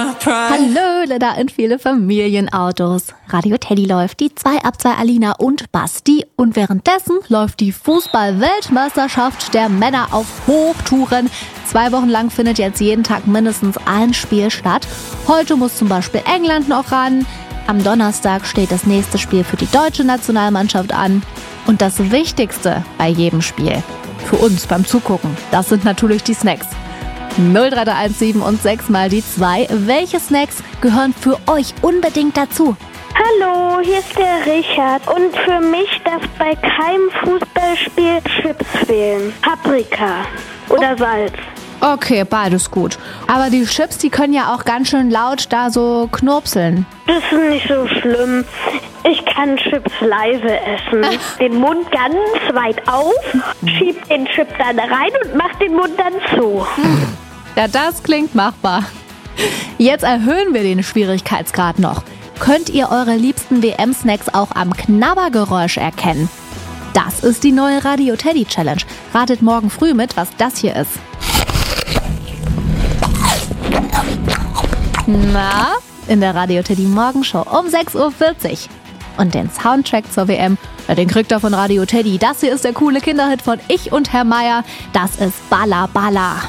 Hallöle da in viele Familienautos. Radio Teddy läuft, die 2 ab 2 Alina und Basti. Und währenddessen läuft die Fußball-Weltmeisterschaft der Männer auf Hochtouren. 2 Wochen lang findet jetzt jeden Tag mindestens ein Spiel statt. Heute muss zum Beispiel England noch ran. Am Donnerstag steht das nächste Spiel für die deutsche Nationalmannschaft an. Und das Wichtigste bei jedem Spiel, für uns beim Zugucken, das sind natürlich die Snacks. 03317 und 6 mal die 2. Welche Snacks gehören für euch unbedingt dazu? Hallo, hier ist der Richard. Und für mich darf bei keinem Fußballspiel Chips fehlen. Paprika oder Salz. Okay, beides gut. Aber die Chips, die können ja auch ganz schön laut da so knurpseln. Das ist nicht so schlimm. Ich kann Chips leise essen. Den Mund ganz weit auf, schieb den Chip dann rein und mach den Mund dann zu. Ja, das klingt machbar. Jetzt erhöhen wir den Schwierigkeitsgrad noch. Könnt ihr eure liebsten WM-Snacks auch am Knabbergeräusch erkennen? Das ist die neue Radio Teddy Challenge. Ratet morgen früh mit, was das hier ist. Na, in der Radio Teddy Morgenshow um 6:40 Uhr. Und den Soundtrack zur WM, den kriegt ihr von Radio Teddy. Das hier ist der coole Kinderhit von Ich und Herr Meier. Das ist Balla Balla.